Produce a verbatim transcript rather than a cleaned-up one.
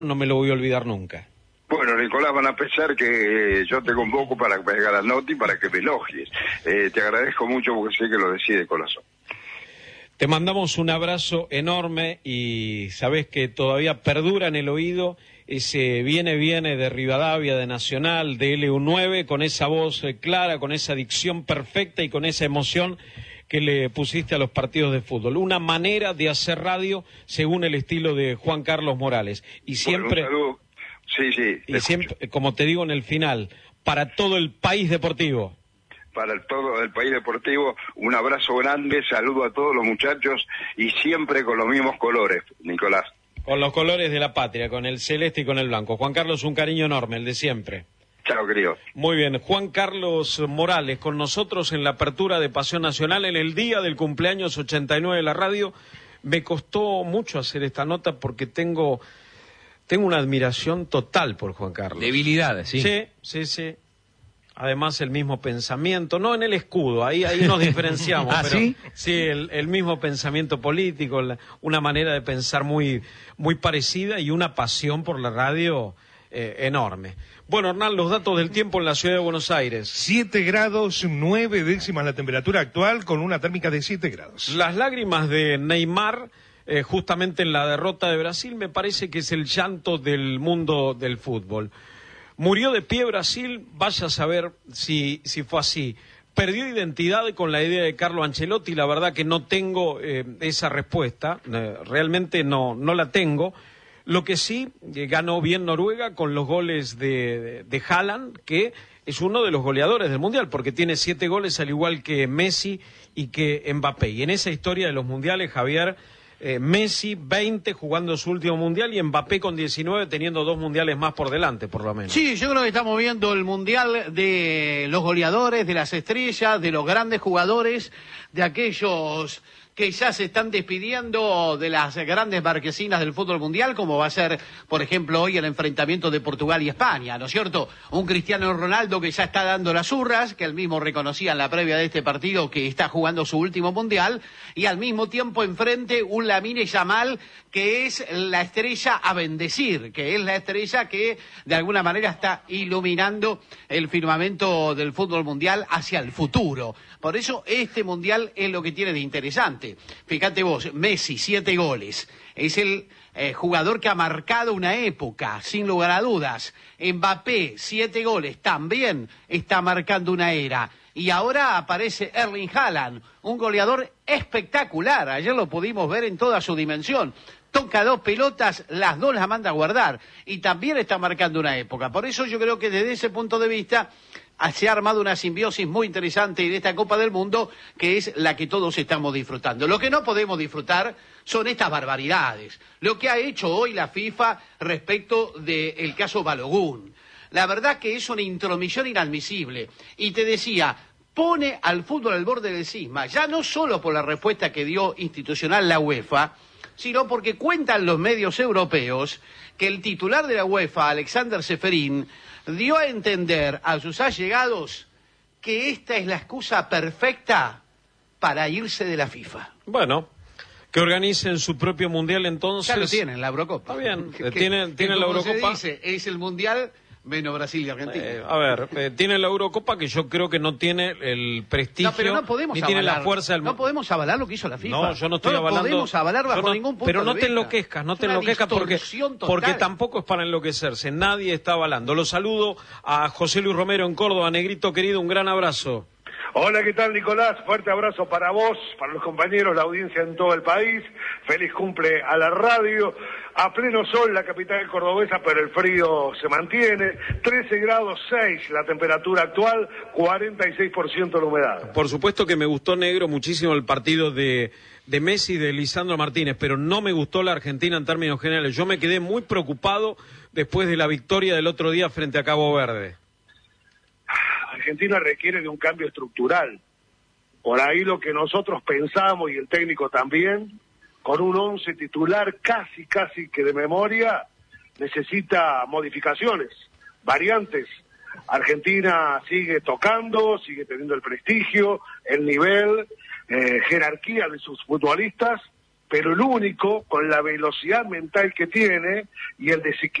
no me lo voy a olvidar nunca. Bueno, Nicolás, van a pensar que yo te convoco para que me hagas la nota y para que me elogies. Eh, te agradezco mucho porque sé que lo decís de corazón. Te mandamos un abrazo enorme y sabés que todavía perdura en el oído ese viene, viene de Rivadavia, de Nacional, de L U nueve, con esa voz clara, con esa dicción perfecta y con esa emoción que le pusiste a los partidos de fútbol. Una manera de hacer radio según el estilo de Juan Carlos Morales. Y siempre, bueno, un saludo. Sí, sí. Y siempre, como te digo en el final, para todo el país deportivo. Para el, todo el país deportivo, un abrazo grande, saludo a todos los muchachos y siempre con los mismos colores, Nicolás. Con los colores de la patria, con el celeste y con el blanco. Juan Carlos, un cariño enorme, el de siempre. Chao, querido. Muy bien, Juan Carlos Morales con nosotros en la apertura de Pasión Nacional en el día del cumpleaños ochenta y nueve de la radio. Me costó mucho hacer esta nota porque tengo, tengo una admiración total por Juan Carlos. Debilidades, ¿sí? Sí, sí, sí. Además el mismo pensamiento, no en el escudo, ahí ahí nos diferenciamos. ¿Ah, pero, sí? Sí, el, el mismo pensamiento político, la, una manera de pensar muy, muy parecida y una pasión por la radio eh, enorme. Bueno, Hernán, los datos del tiempo en la ciudad de Buenos Aires. siete grados, nueve décimas la temperatura actual, con una térmica de siete grados. Las lágrimas de Neymar, eh, justamente en la derrota de Brasil, me parece que es el llanto del mundo del fútbol. Murió de pie Brasil, vaya a saber si, si fue así. Perdió identidad con la idea de Carlo Ancelotti, la verdad que no tengo eh, esa respuesta, eh, realmente no, no la tengo. Lo que sí, eh, ganó bien Noruega con los goles de, de, de Haaland, que es uno de los goleadores del Mundial, porque tiene siete goles al igual que Messi y que Mbappé. Y en esa historia de los Mundiales, Javier, eh, Messi veinte jugando su último Mundial y Mbappé con diecinueve teniendo dos Mundiales más por delante, por lo menos. Sí, yo creo que estamos viendo el Mundial de los goleadores, de las estrellas, de los grandes jugadores, de aquellos que ya se están despidiendo de las grandes marquesinas del fútbol mundial, como va a ser, por ejemplo, hoy el enfrentamiento de Portugal y España, ¿no es cierto? Un Cristiano Ronaldo que ya está dando las urras, que él mismo reconocía en la previa de este partido que está jugando su último mundial, y al mismo tiempo enfrente un Lamine Yamal que es la estrella a bendecir, que es la estrella que de alguna manera está iluminando el firmamento del fútbol mundial hacia el futuro. Por eso este mundial es lo que tiene de interesante. Fíjate vos, Messi, siete goles. Es el eh, jugador que ha marcado una época, sin lugar a dudas. Mbappé, siete goles, también está marcando una era. Y ahora aparece Erling Haaland, un goleador espectacular. Ayer lo pudimos ver en toda su dimensión. Toca dos pelotas, las dos las manda a guardar. Y también está marcando una época. Por eso yo creo que desde ese punto de vista se ha armado una simbiosis muy interesante en esta Copa del Mundo, que es la que todos estamos disfrutando. Lo que no podemos disfrutar son estas barbaridades. Lo que ha hecho hoy la FIFA respecto del caso Balogun. La verdad que es una intromisión inadmisible. Y te decía, pone al fútbol al borde del cisma, ya no solo por la respuesta que dio institucional la UEFA, sino porque cuentan los medios europeos que el titular de la UEFA, Alexander Seferin, dio a entender a sus allegados que esta es la excusa perfecta para irse de la FIFA. Bueno, que organicen su propio mundial entonces. Ya lo tienen, la Eurocopa. Está bien, que, tienen, tienen la Eurocopa. Se dice, es el mundial menos Brasil y Argentina. Eh, a ver, eh, tiene la Eurocopa que yo creo que no tiene el prestigio, no, pero no podemos ni avalar, tiene la fuerza del... No podemos avalar lo que hizo la FIFA. No, yo no estoy no avalando... No podemos avalar bajo no, ningún punto Pero no de te vista. enloquezcas, no es te enloquezcas porque, total. porque tampoco es para enloquecerse. Nadie está avalando. Lo saludo a José Luis Romero en Córdoba. Negrito querido, un gran abrazo. Hola, ¿qué tal, Nicolás? Fuerte abrazo para vos, para los compañeros, la audiencia en todo el país. Feliz cumple a la radio. A pleno sol la capital cordobesa, pero el frío se mantiene. trece grados seis la temperatura actual, cuarenta y seis por ciento la humedad. Por supuesto que me gustó, Negro, muchísimo el partido de, de Messi y de Lisandro Martínez, pero no me gustó la Argentina en términos generales. Yo me quedé muy preocupado después de la victoria del otro día frente a Cabo Verde. Argentina requiere de un cambio estructural. Por ahí lo que nosotros pensamos y el técnico también, con un once titular casi, casi que de memoria, necesita modificaciones, variantes. Argentina sigue tocando, sigue teniendo el prestigio, el nivel, eh, jerarquía de sus futbolistas, pero el único con la velocidad mental que tiene y el desequilibrio